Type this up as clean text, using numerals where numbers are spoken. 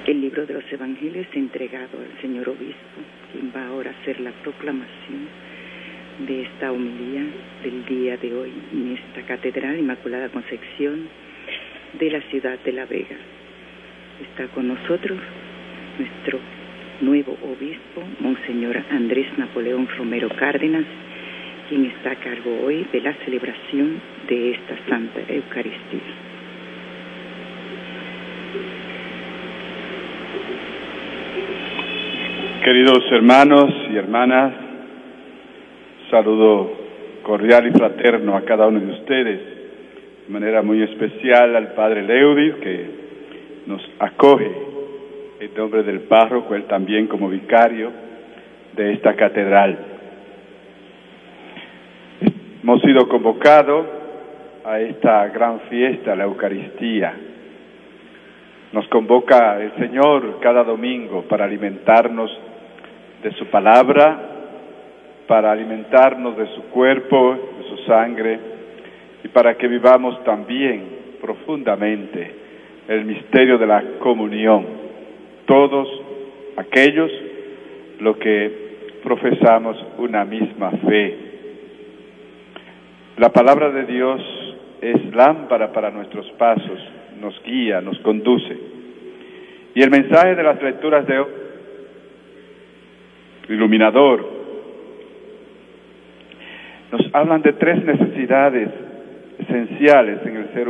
el libro de los Evangelios entregado al señor obispo, quien va ahora a hacer la proclamación de esta homilía del día de hoy en esta Catedral Inmaculada Concepción de la ciudad de La Vega. Está con nosotros nuestro nuevo obispo, Monseñor Andrés Napoleón Romero Cárdenas, quien está a cargo hoy de la celebración de esta Santa Eucaristía. Queridos hermanos y hermanas, saludo cordial y fraterno a cada uno de ustedes, de manera muy especial al Padre Leudis, que nos acoge en nombre del párroco, él también como vicario de esta catedral. Hemos sido convocados a esta gran fiesta, la Eucaristía. Nos convoca el Señor cada domingo para alimentarnos de su palabra, para alimentarnos de su cuerpo, de su sangre, y para que vivamos también profundamente el misterio de la comunión, todos aquellos los que profesamos una misma fe. La palabra de Dios es lámpara para nuestros pasos, nos guía, nos conduce. Y el mensaje de las lecturas de hoy, iluminador, nos hablan de tres necesidades esenciales en el ser humano.